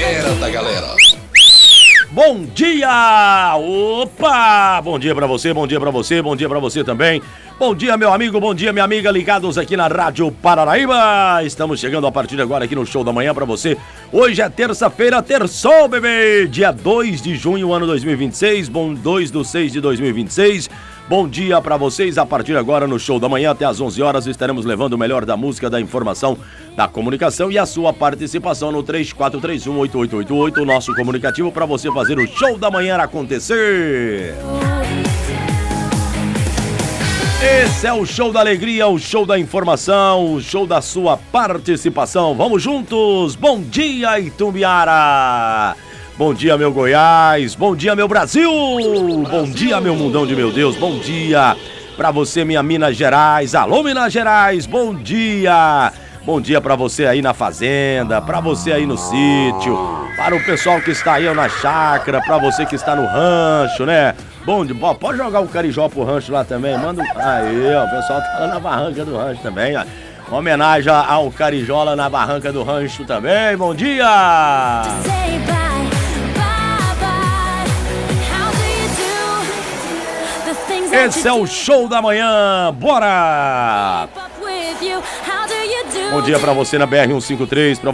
Alerta, galera. Bom dia! Opa! Bom dia pra você, bom dia pra você, bom dia pra você também. Bom dia, meu amigo, bom dia, minha amiga, ligados aqui na Rádio Paranaíba. Estamos chegando a partir de agora aqui no Show da Manhã pra você. Hoje é terça-feira, terçou, bebê! Dia 2 de junho, ano 2026, bom 2/6/2026. Bom dia pra vocês, a partir de agora no Show da Manhã até às 11 horas estaremos levando o melhor da música, da informação, da comunicação e a sua participação no 3431-8888, o nosso comunicativo para você fazer o Show da Manhã acontecer. Esse é o Show da Alegria, o Show da Informação, o Show da sua participação. Vamos juntos! Bom dia, Itumbiara! Bom dia, meu Goiás! Bom dia, meu Brasil! Bom dia, meu mundão de meu Deus! Bom dia pra você, minha Minas Gerais! Alô, Minas Gerais! Bom dia! Bom dia pra você aí na fazenda, pra você aí no sítio, para o pessoal que está aí na chácara, pra você que está no rancho, né? Bom dia, pode jogar o carijó pro rancho lá também, manda. Aí, ó, o pessoal tá lá na barranca do rancho também, ó. Uma homenagem ao carijó lá na barranca do rancho também, bom dia! Esse é o Show da Manhã, bora! Bom dia pra você na BR-153, pra